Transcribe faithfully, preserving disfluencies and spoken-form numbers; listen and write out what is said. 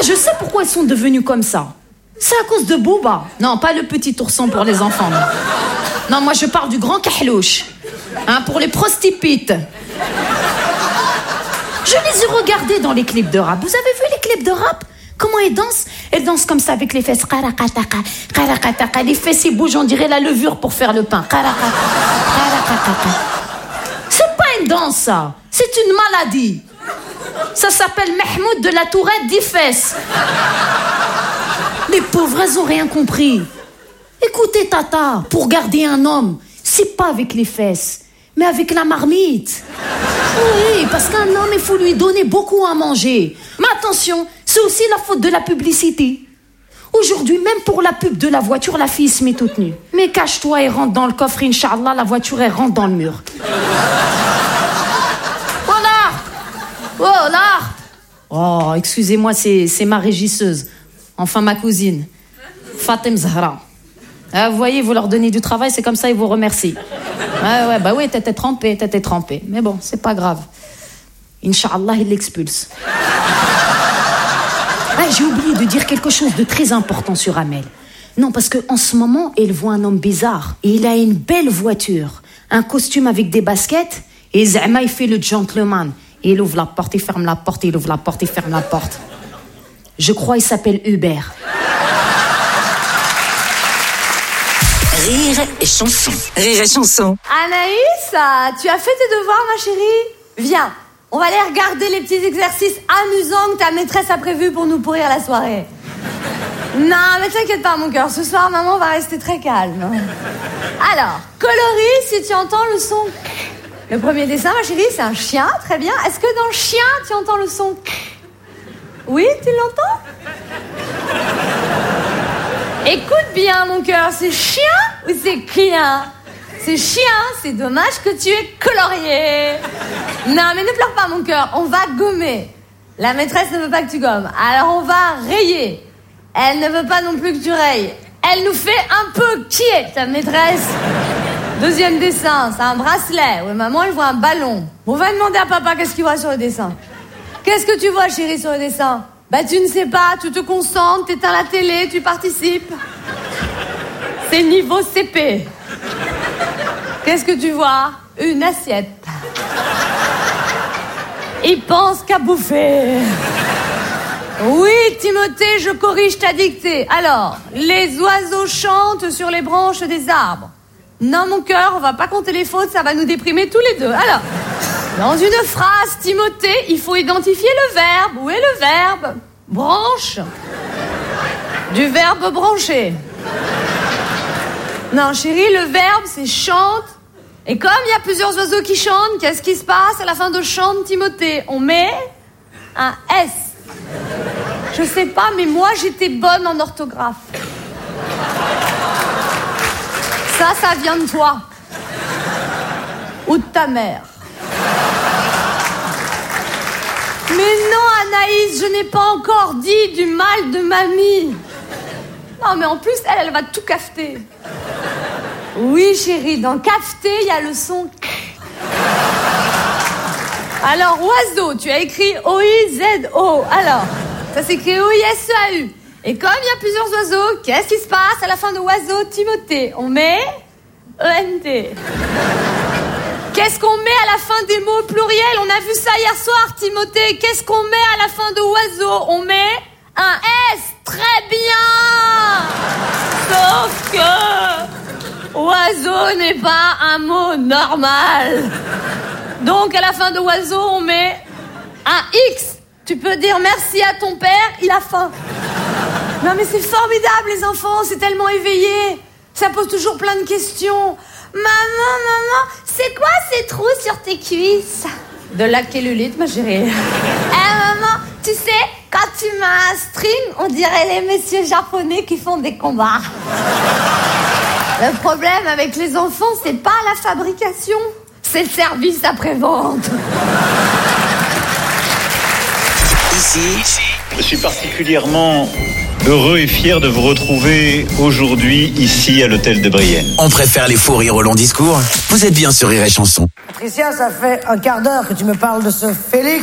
je sais pourquoi elles sont devenues comme ça. C'est à cause de Booba. Non, pas le petit ourson pour les enfants. Non, non moi je parle du grand kahlouche. Hein, pour les prostipites. Je les ai regardées dans les clips de rap. Vous avez vu les clips de rap? Comment elles dansent? Elles dansent comme ça avec les fesses. Les fesses, ils bougent, on dirait la levure pour faire le pain. C'est pas une danse, ça. C'est une maladie. Ça s'appelle Mahmoud de la Tourette dix fesses. Les pauvres, elles ont rien compris. Écoutez, Tata, pour garder un homme, c'est pas avec les fesses, mais avec la marmite. Oui, parce qu'un homme, il faut lui donner beaucoup à manger. Mais attention, c'est aussi la faute de la publicité. Aujourd'hui, même pour la pub de la voiture, la fille se met toute nue. Mais cache-toi et rentre dans le coffre, Inch'Allah, la voiture, elle rentre dans le mur. Voilà. Voilà. Oh, excusez-moi, c'est, c'est ma régisseuse. Enfin, ma cousine. Fatem Zahra. Ah, vous voyez, vous leur donnez du travail, c'est comme ça, ils vous remercient. Ouais, ouais, bah oui, t'étais trempé, t'étais trempé. Mais bon, c'est pas grave. Inch'Allah, il l'expulse. Ah, j'ai oublié de dire quelque chose de très important sur Amel. Non, parce qu'en ce moment, elle voit un homme bizarre. Et il a une belle voiture, un costume avec des baskets, et Zama, il fait le gentleman. Et il ouvre la porte, il ferme la porte, il ouvre la porte, il ferme la porte. Je crois qu'il s'appelle Hubert. Rire et chanson. Rire et chanson. Anaïs, tu as fait tes devoirs, ma chérie? Viens, on va aller regarder les petits exercices amusants que ta maîtresse a prévus pour nous pourrir la soirée. Non, mais t'inquiète pas, mon cœur. Ce soir, maman va rester très calme. Alors, coloris si tu entends le son. Le premier dessin, ma chérie, c'est un chien. Très bien. Est-ce que dans le chien, tu entends le son? Oui, tu l'entends? Écoute bien, mon cœur. C'est chien ou c'est client? C'est chien. C'est dommage que tu aies colorié. Non, mais ne pleure pas, mon cœur. On va gommer. La maîtresse ne veut pas que tu gommes. Alors, on va rayer. Elle ne veut pas non plus que tu rayes. Elle nous fait un peu qui est ta maîtresse? Deuxième dessin, c'est un bracelet. Oui, maman, elle voit un ballon. On va demander à papa qu'est-ce qu'il voit sur le dessin. Qu'est-ce que tu vois, chérie, sur le dessin? Bah, tu ne sais pas, tu te concentres, t'éteins la télé, tu participes. C'est niveau C P. Qu'est-ce que tu vois? Une assiette. Il pense qu'à bouffer. Oui, Timothée, je corrige ta dictée. Alors, les oiseaux chantent sur les branches des arbres. Non, mon cœur, on va pas compter les fautes, ça va nous déprimer tous les deux. Alors, dans une phrase, Timothée, il faut identifier le verbe. Où est le verbe? Branche. Du verbe brancher. Non, chérie, le verbe, c'est chante. Et comme il y a plusieurs oiseaux qui chantent, qu'est-ce qui se passe à la fin de chante, Timothée? On met un S. Je sais pas, mais moi, j'étais bonne en orthographe. Ça, ça vient de toi. Ou de ta mère. Mais non, Anaïs, je n'ai pas encore dit du mal de mamie. Non, mais en plus, elle, elle va tout cafeter. Oui, chérie, dans cafeter, il y a le son. Alors, oiseau, tu as écrit O I Z O. Alors, ça s'écrit O I S E A U. Et comme il y a plusieurs oiseaux, qu'est-ce qui se passe à la fin de oiseau, Timothée? On met E N T. Qu'est-ce qu'on met à la fin des mots pluriels? On a vu ça hier soir, Timothée. Qu'est-ce qu'on met à la fin de oiseau? On met un S. Très bien. Sauf que oiseau n'est pas un mot normal. Donc à la fin de oiseau, on met un X. Tu peux dire merci à ton père, il a faim. Non mais c'est formidable les enfants, c'est tellement éveillé. Ça pose toujours plein de questions. Maman, maman, c'est quoi ces trous sur tes cuisses? De la cellulite, ma chérie. Eh maman, tu sais, quand tu mets un string, on dirait les messieurs japonais qui font des combats. Le problème avec les enfants, c'est pas la fabrication, c'est le service après-vente. Ici, je suis particulièrement heureux et fier de vous retrouver aujourd'hui ici à l'hôtel de Brienne. On préfère les fous rires au long discours. Vous êtes bien sur Rire et Chanson. Patricia, ça fait un quart d'heure que tu me parles de ce Félix.